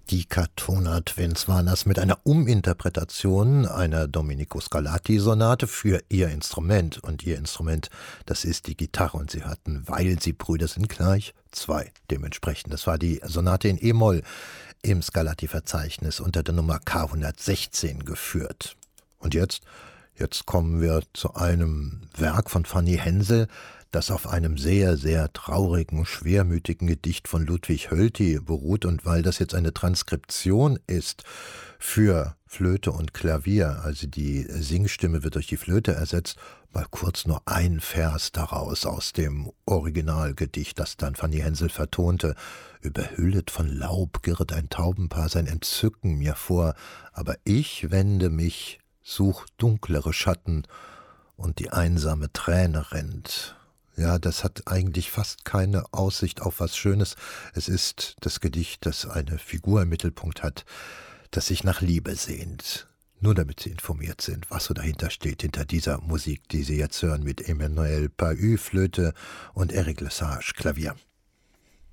Die Catona Twins waren das mit einer Uminterpretation einer Domenico Scarlatti-Sonate für ihr Instrument. Und ihr Instrument, das ist die Gitarre. Und sie hatten, weil sie Brüder sind, gleich zwei dementsprechend. Das war die Sonate in E-Moll im Scarlatti-Verzeichnis unter der Nummer K116 geführt. Und jetzt kommen wir zu einem Werk von Fanny Hensel, das auf einem sehr, sehr traurigen, schwermütigen Gedicht von Ludwig Hölty beruht. Und weil das jetzt eine Transkription ist für Flöte und Klavier, also die Singstimme wird durch die Flöte ersetzt, mal kurz nur ein Vers daraus aus dem Originalgedicht, das dann Fanny Hensel vertonte. Überhüllet von Laub girrt ein Taubenpaar sein Entzücken mir vor, aber ich wende mich, such dunklere Schatten und die einsame Träne rennt. Ja, das hat eigentlich fast keine Aussicht auf was Schönes. Es ist das Gedicht, das eine Figur im Mittelpunkt hat, das sich nach Liebe sehnt. Nur damit Sie informiert sind, was so dahinter steht, hinter dieser Musik, die Sie jetzt hören mit Emmanuel Pahud, Flöte und Eric Lesage, Klavier.